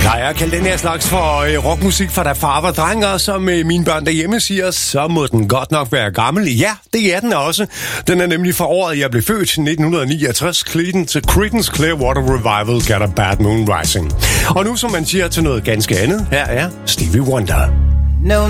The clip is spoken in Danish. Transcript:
plejer at kalde den her slags for rockmusik fra da far var dreng, og som mine børn derhjemme siger, så må den godt nok være gammel. Ja, det er den også. Den er nemlig fra året, jeg blev født, 1969. Creedence Clearwater Revival Got a Bad Moon Rising. Og nu, som man siger, til noget ganske andet, her er Stevie Wonder. No